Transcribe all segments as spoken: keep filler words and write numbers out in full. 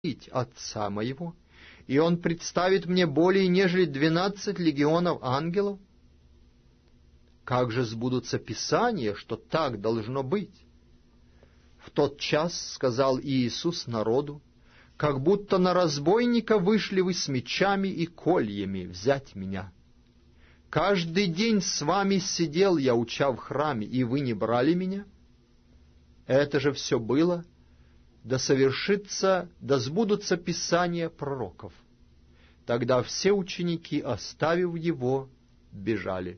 Отца моего, и Он представит мне более нежели двенадцать легионов ангелов? Как же сбудутся Писания, что так должно быть? В тот час сказал Иисус народу: как будто на разбойника вышли вы с мечами и кольями взять меня. Каждый день с вами сидел я, уча в храме, и вы не брали меня? Это же все было, да совершится, да сбудутся Писания пророков. Тогда все ученики, оставив его, бежали.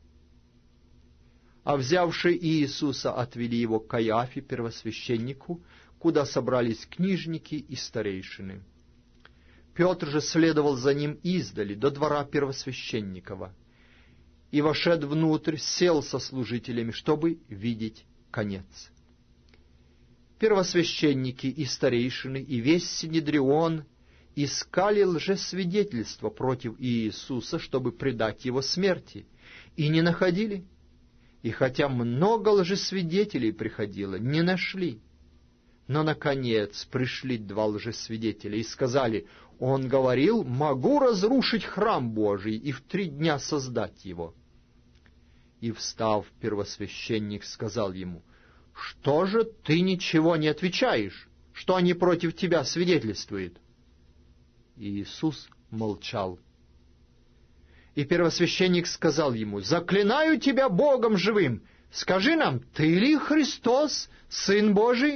А взявшие Иисуса отвели его к Каиафе, первосвященнику, куда собрались книжники и старейшины. Петр же следовал за ним издали, до двора первосвященникова, и, вошед внутрь, сел со служителями, чтобы видеть конец. Первосвященники и старейшины, и весь Синедрион искали лжесвидетельства против Иисуса, чтобы предать его смерти, и не находили. И хотя много лжесвидетелей приходило, не нашли. Но, наконец, пришли два лжесвидетеля и сказали: «Он говорил, могу разрушить храм Божий и в три дня создать его». И, встав, первосвященник сказал ему: «Что же ты ничего не отвечаешь? Что они против тебя свидетельствуют?» И Иисус молчал. И первосвященник сказал ему: «Заклинаю тебя Богом живым, скажи нам, ты ли Христос, Сын Божий?»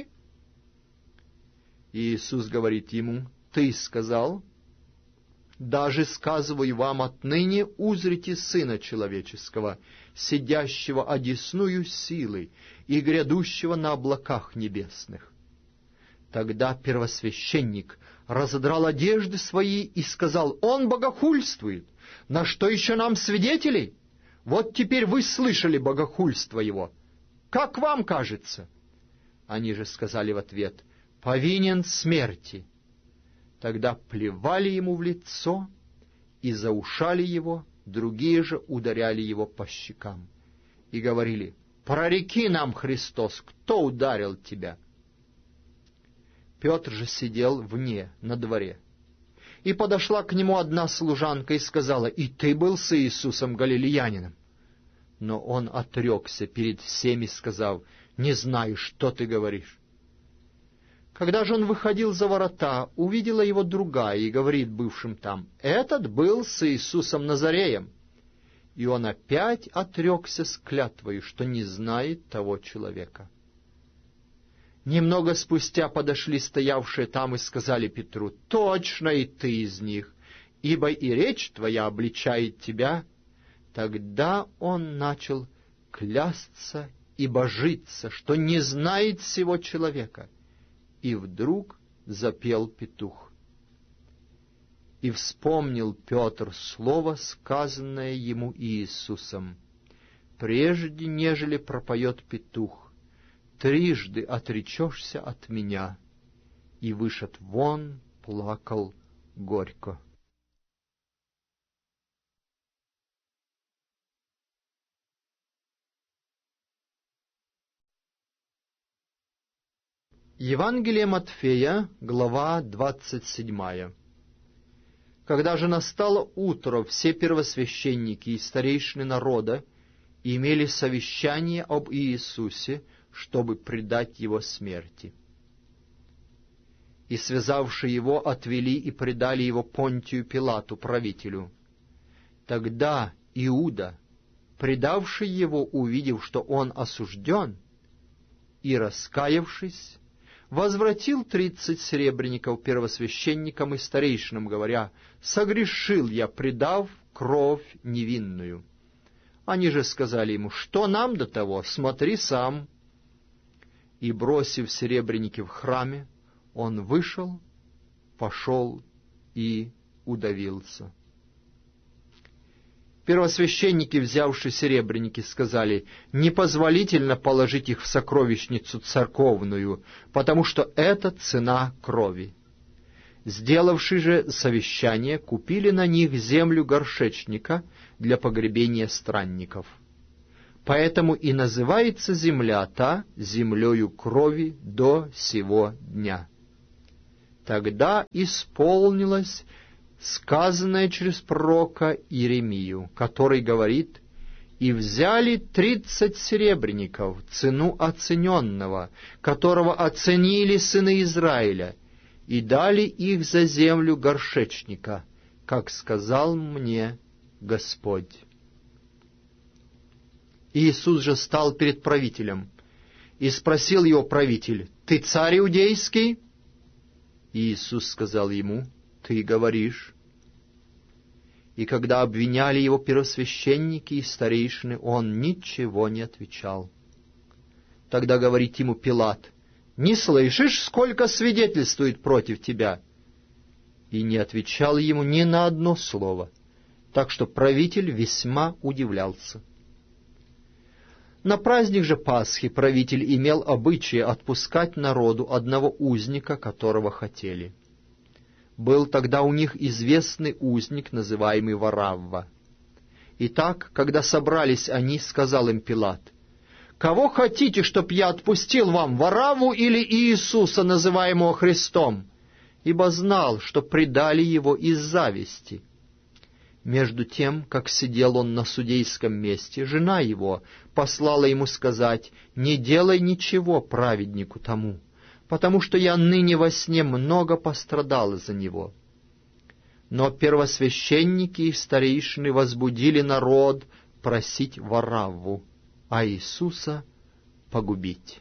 И Иисус говорит ему: «Ты сказал, даже сказываю вам, отныне узрите Сына Человеческого, сидящего одесную силы и грядущего на облаках небесных». Тогда первосвященник разодрал одежды свои и сказал: «Он богохульствует! На что еще нам свидетелей? Вот теперь вы слышали богохульство его. Как вам кажется?» Они же сказали в ответ: «Повинен смерти». Тогда плевали ему в лицо и заушали его, другие же ударяли его по щекам и говорили: «Прореки нам, Христос, кто ударил тебя?» Петр же сидел вне, на дворе. И подошла к нему одна служанка и сказала: «И ты был с Иисусом Галилеянином?» Но он отрекся перед всеми, сказав: «Не знаю, что ты говоришь». Когда же он выходил за ворота, увидела его другая и говорит бывшим там: «Этот был с Иисусом Назареем». И он опять отрекся с клятвою, что не знает того человека. Немного спустя подошли стоявшие там и сказали Петру: «Точно и ты из них, ибо и речь твоя обличает тебя». Тогда он начал клясться и божиться, что не знает сего человека. И вдруг запел петух. И вспомнил Петр слово, сказанное ему Иисусом: «Прежде, нежели пропоет петух, трижды отречешься от меня». И вышед вон, плакал горько. Евангелие Матфея, глава двадцать седьмая. Когда же настало утро, все первосвященники и старейшины народа имели совещание об Иисусе, чтобы предать его смерти. И, связавши его, отвели и предали его Понтию Пилату, правителю. Тогда Иуда, предавший его, увидев, что он осужден, и, раскаявшись, возвратил тридцать серебряников первосвященникам и старейшинам, говоря: «Согрешил я, предав кровь невинную». Они же сказали ему: «Что нам до того? Смотри сам». И, бросив серебряники в храме, он вышел, пошел и удавился. Первосвященники, взявши серебряники, сказали: «Непозволительно положить их в сокровищницу церковную, потому что это цена крови». Сделавши же совещание, купили на них землю горшечника для погребения странников. Поэтому и называется земля та землею крови до сего дня. Тогда исполнилось сказанное через пророка Иеремию, который говорит: «И взяли тридцать серебряников, цену оцененного, которого оценили сыны Израиля, и дали их за землю горшечника, как сказал мне Господь». Иисус же стал перед правителем, и спросил его правитель: «Ты царь иудейский?» Иисус сказал ему: «Ты говоришь». И когда обвиняли его первосвященники и старейшины, он ничего не отвечал. Тогда говорит ему Пилат: «Не слышишь, сколько свидетельствует против тебя?» И не отвечал ему ни на одно слово, так что правитель весьма удивлялся. На праздник же Пасхи правитель имел обычай отпускать народу одного узника, которого хотели. Был тогда у них известный узник, называемый Варавва. Итак, когда собрались они, сказал им Пилат: «Кого хотите, чтоб я отпустил вам, Варавву или Иисуса, называемого Христом?» Ибо знал, что предали его из зависти. Между тем, как сидел он на судейском месте, жена его послала ему сказать: «Не делай ничего праведнику тому, потому что я ныне во сне много пострадала за него». Но первосвященники и старейшины возбудили народ просить Варавву, а Иисуса погубить.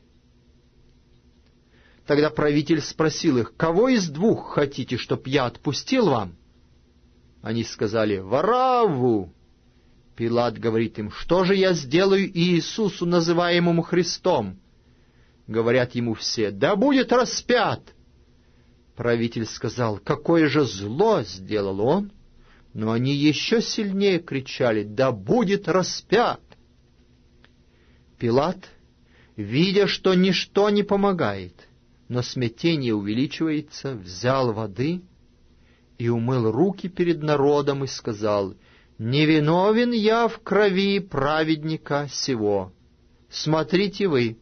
Тогда правитель спросил их: «Кого из двух хотите, чтоб я отпустил вам?» Они сказали: «Варавву». Пилат говорит им: «Что же я сделаю Иисусу, называемому Христом?» Говорят ему все: «Да будет распят!» Правитель сказал: «Какое же зло сделал он!» Но они еще сильнее кричали: «Да будет распят!» Пилат, видя, что ничто не помогает, но смятение увеличивается, взял воды и умыл руки перед народом и сказал: «Невиновен я в крови праведника сего. Смотрите вы».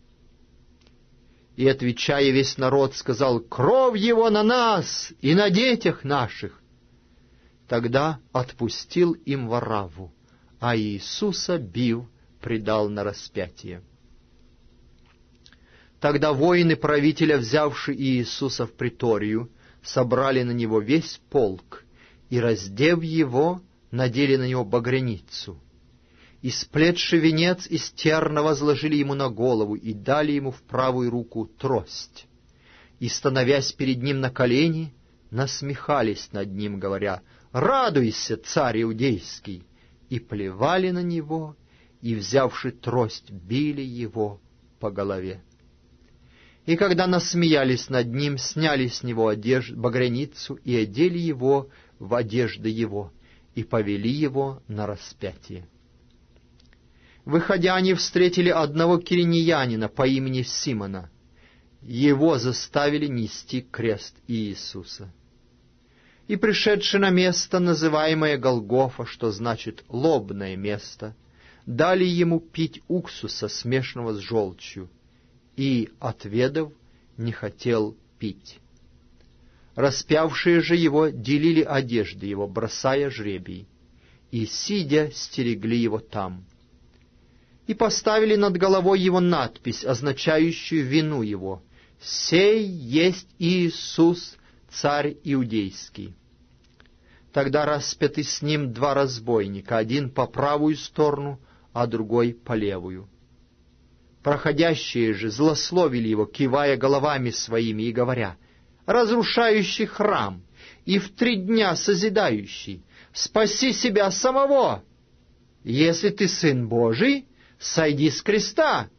И, отвечая, весь народ сказал: «Кровь его на нас и на детях наших». Тогда отпустил им Варавву, а Иисуса, бив, предал на распятие. Тогда воины правителя, взявшие Иисуса в приторию, собрали на него весь полк, и, раздев его, надели на него багряницу. И сплетший венец из терна возложили ему на голову и дали ему в правую руку трость. И, становясь перед ним на колени, насмехались над ним, говоря: «Радуйся, царь иудейский!» И плевали на него, и, взявши трость, били его по голове. И когда насмеялись над ним, сняли с него одежду, багряницу и одели его в одежды его, и повели его на распятие. Выходя, они встретили одного киринеянина по имени Симона. Его заставили нести крест Иисуса. И, пришедши на место, называемое Голгофа, что значит «лобное место», дали ему пить уксуса, смешанного с желчью, и, отведав, не хотел пить. Распявшие же его делили одежды его, бросая жребий, и, сидя, стерегли его там. И поставили над головой его надпись, означающую вину его: «Сей есть Иисус, царь иудейский». Тогда распяты с ним два разбойника, один по правую сторону, а другой по левую. Проходящие же злословили его, кивая головами своими и говоря: «Разрушающий храм и в три дня созидающий, спаси себя самого! Если ты Сын Божий, сойди с креста!»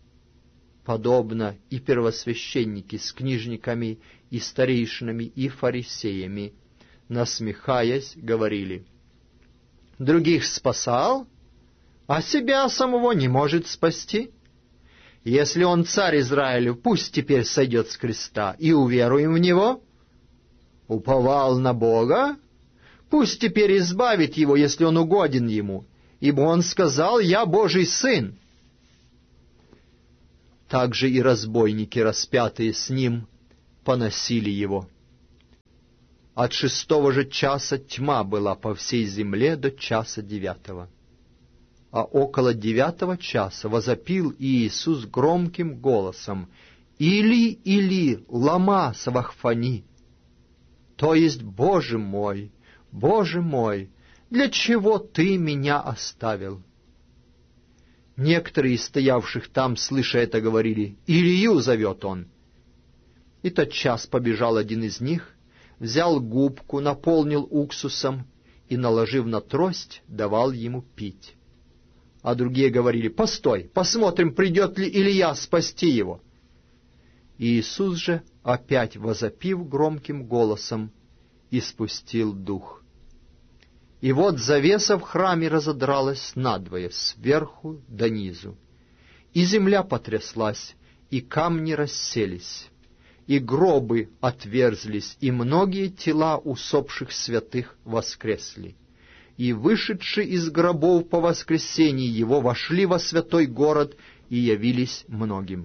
Подобно и первосвященники с книжниками и старейшинами и фарисеями, насмехаясь, говорили: «Других спасал, а себя самого не может спасти. Если он царь Израилю, пусть теперь сойдет с креста, и уверуем в него. Уповал на Бога, пусть теперь избавит его, если он угоден ему, ибо он сказал: «Я Божий сын». Также и разбойники, распятые с ним, поносили его. От шестого же часа тьма была по всей земле до часа девятого. А около девятого часа возопил Иисус громким голосом: «Или, или, лама савахфани!» То есть: «Боже мой, Боже мой, для чего Ты меня оставил?» Некоторые из стоявших там, слыша это, говорили: «Илью зовет он». И тотчас побежал один из них, взял губку, наполнил уксусом и, наложив на трость, давал ему пить. А другие говорили: «Постой, посмотрим, придет ли Илия спасти его». Иисус же, опять возопив громким голосом, испустил дух. И вот завеса в храме разодралась надвое, сверху до низу, и земля потряслась, и камни расселись, и гробы отверзлись, и многие тела усопших святых воскресли. И вышедшие из гробов по воскресении его вошли во святой город и явились многим.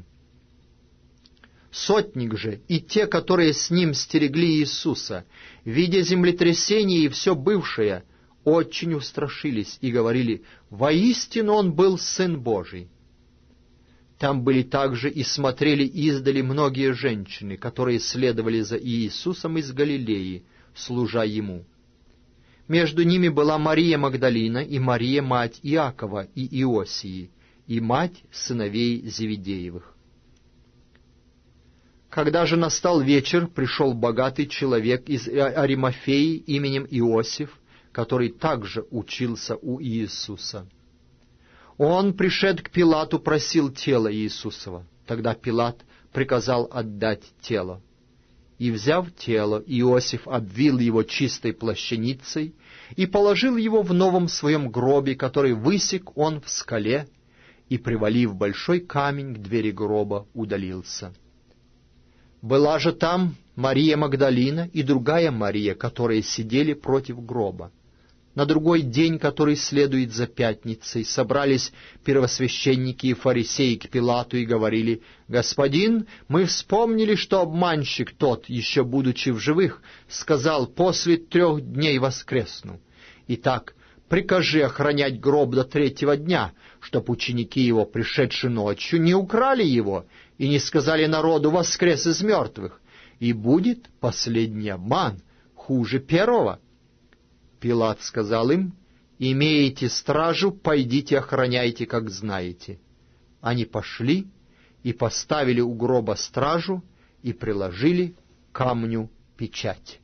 Сотник же и те, которые с ним стерегли Иисуса, видя землетрясение и все бывшее, очень устрашились и говорили: «Воистину он был Сын Божий». Там были также и смотрели издали многие женщины, которые следовали за Иисусом из Галилеи, служа Ему. Между ними была Мария Магдалина и Мария, мать Иакова и Иосии, и мать сыновей Зеведеевых. Когда же настал вечер, пришел богатый человек из Аримафеи именем Иосиф, который также учился у Иисуса. Он, пришед к Пилату, просил тело Иисусова. Тогда Пилат приказал отдать тело. И, взяв тело, Иосиф обвил его чистой плащаницей и положил его в новом своем гробе, который высек он в скале, и, привалив большой камень к двери гроба, удалился. Была же там Мария Магдалина и другая Мария, которые сидели против гроба. На другой день, который следует за пятницей, собрались первосвященники и фарисеи к Пилату и говорили: «Господин, мы вспомнили, что обманщик тот, еще будучи в живых, сказал: после трех дней воскресну. Итак, прикажи охранять гроб до третьего дня, чтоб ученики его, пришедшие ночью, не украли его и не сказали народу: воскрес из мертвых, и будет последний обман хуже первого». Пилат сказал им: «Имеете стражу, пойдите охраняйте, как знаете». Они пошли и поставили у гроба стражу и приложили к камню печать.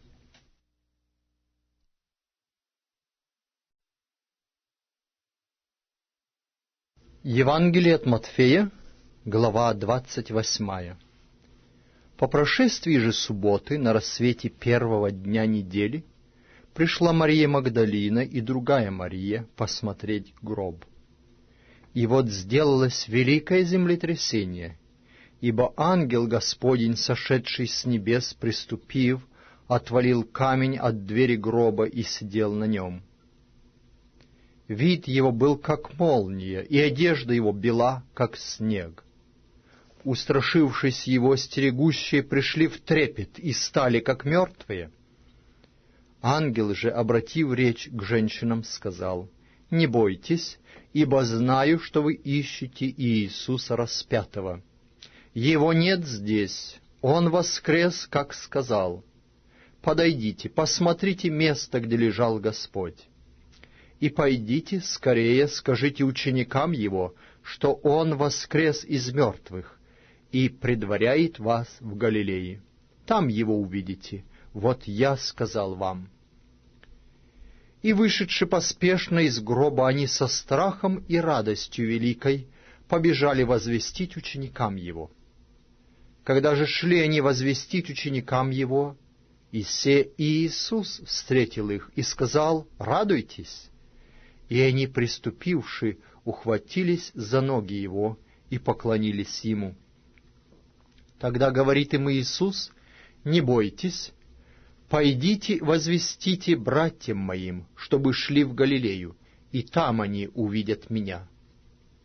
Евангелие от Матфея, глава двадцать восьмая. По прошествии же субботы, на рассвете первого дня недели, пришла Мария Магдалина и другая Мария посмотреть гроб. И вот сделалось великое землетрясение, ибо ангел Господень, сошедший с небес, приступив, отвалил камень от двери гроба и сидел на нем. Вид его был как молния, и одежда его бела, как снег. Устрашившись его, стерегущие пришли в трепет и стали как мертвые. Ангел же, обратив речь к женщинам, сказал: «Не бойтесь, ибо знаю, что вы ищете Иисуса распятого. Его нет здесь, Он воскрес, как сказал. Подойдите, посмотрите место, где лежал Господь. И пойдите скорее, скажите ученикам Его, что Он воскрес из мертвых и предваряет вас в Галилее. Там Его увидите. Вот я сказал вам». И, вышедши поспешно из гроба, они со страхом и радостью великой побежали возвестить ученикам Его. Когда же шли они возвестить ученикам Его, и се Иисус встретил их и сказал: «Радуйтесь!» И они, приступивши, ухватились за ноги Его и поклонились Ему. Тогда говорит им Иисус: «Не бойтесь, пойдите, возвестите братьям моим, чтобы шли в Галилею, и там они увидят Меня».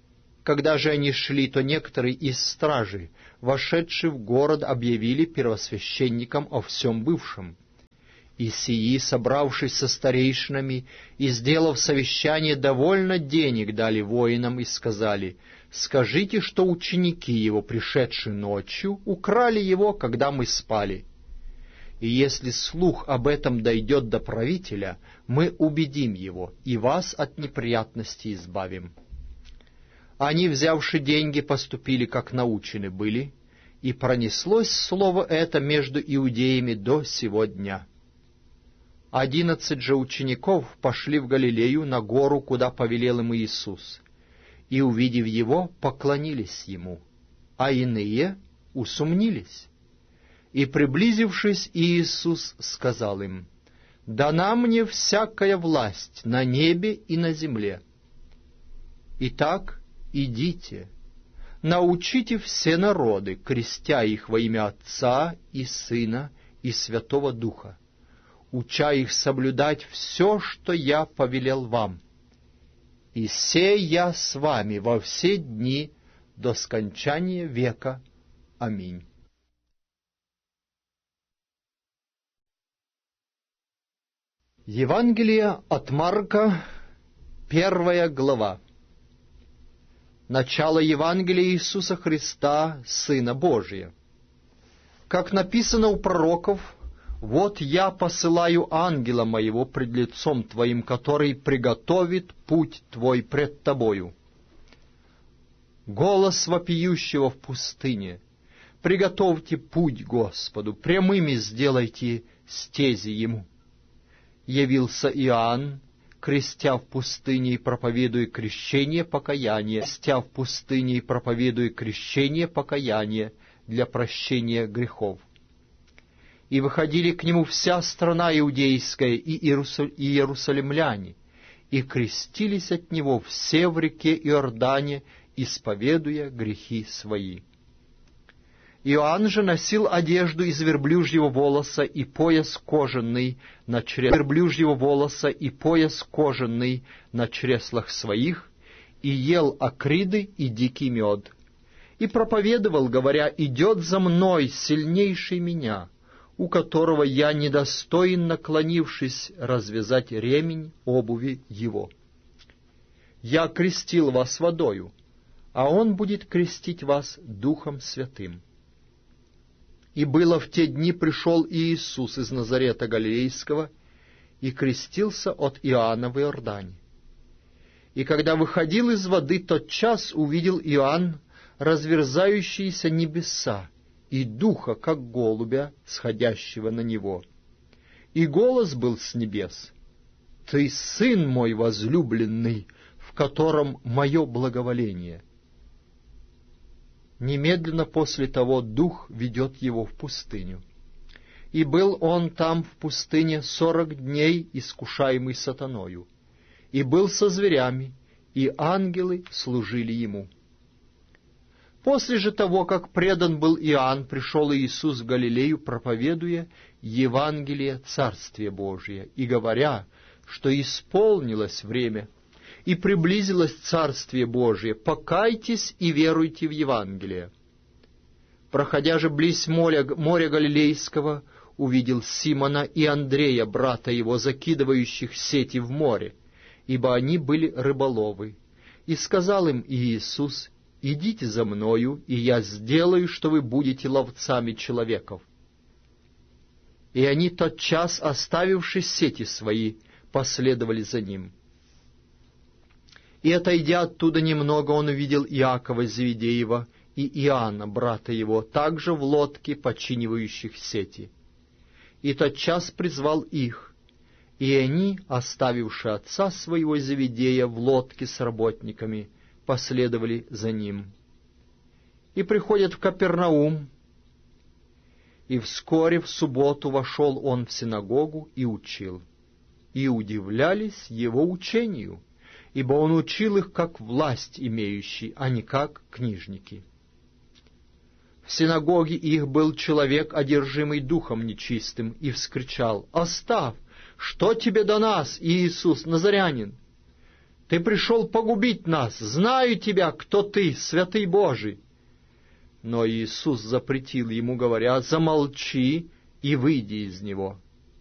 Когда же они шли, то некоторые из стражи, вошедшие в город, объявили первосвященникам о всем бывшем. И сии, собравшись со старейшинами и сделав совещание, довольно денег дали воинам и сказали: «Скажите, что ученики его, пришедшие ночью, украли его, когда мы спали. И если слух об этом дойдет до правителя, мы убедим его и вас от неприятностей избавим». Они, взявши деньги, поступили, как научены были, и пронеслось слово это между иудеями до сего дня. Одиннадцать же учеников пошли в Галилею на гору, куда повелел им Иисус, и, увидев его, поклонились ему, а иные усомнились. И, приблизившись, Иисус сказал им: «Дана мне всякая власть на небе и на земле. Итак, идите, научите все народы, крестя их во имя Отца и Сына и Святого Духа, уча их соблюдать все, что я повелел вам. И сей я с вами во все дни до скончания века. Аминь». Евангелие от Марка, первая глава. Начало Евангелия Иисуса Христа, Сына Божия. Как написано у пророков: «Вот я посылаю ангела моего пред лицом твоим, который приготовит путь твой пред тобою». Голос вопиющего в пустыне: «Приготовьте путь Господу, прямыми сделайте стези Ему». Явился Иоанн, крестя в пустыне и проповедуя крещение покаяния, крестя в пустыне и проповедуя крещение покаяния для прощения грехов. И выходили к нему вся страна иудейская и иерусалимляне, и крестились от него все в реке Иордане, исповедуя грехи свои. Иоанн же носил одежду из верблюжьего волоса и пояс кожаный на чреслах, верблюжьего волоса и пояс кожаный на чреслах своих, и ел акриды и дикий мед, и проповедовал, говоря: «Идет за мной сильнейший меня, у которого я недостоин, наклонившись, развязать ремень обуви его. Я крестил вас водою, а он будет крестить вас Духом Святым». И было в те дни, пришел Иисус из Назарета Галилейского и крестился от Иоанна в Иордане. И когда выходил из воды, тотчас увидел Иоанн разверзающиеся небеса и духа, как голубя, сходящего на него. И голос был с небес: «Ты Сын мой возлюбленный, в котором мое благоволение». Немедленно после того Дух ведет его в пустыню. И был он там в пустыне сорок дней, искушаемый сатаною, и был со зверями, и ангелы служили ему. После же того, как предан был Иоанн, пришел Иисус в Галилею, проповедуя Евангелие Царствия Божия, и говоря, что исполнилось время, и приблизилось Царствие Божие, покайтесь и веруйте в Евангелие. Проходя же близ моря, моря Галилейского, увидел Симона и Андрея, брата его, закидывающих сети в море, ибо они были рыболовы. И сказал им Иисус: «Идите за мною, и я сделаю, что вы будете ловцами человеков». И они, тотчас оставивши сети свои, последовали за ним. И, отойдя оттуда немного, он увидел Иакова Зеведеева и Иоанна, брата его, также в лодке, починивающих сети. И тотчас призвал их, и они, оставивши отца своего Зеведея в лодке с работниками, последовали за ним. И приходят в Капернаум, и вскоре в субботу вошел он в синагогу и учил. И удивлялись его учению, ибо он учил их как власть имеющий, а не как книжники. В синагоге их был человек, одержимый духом нечистым, и вскричал: «Оставь! Что тебе до нас, Иисус Назарянин? Ты пришел погубить нас, знаю тебя, кто ты, святый Божий». Но Иисус запретил ему, говоря: «Замолчи и выйди из него».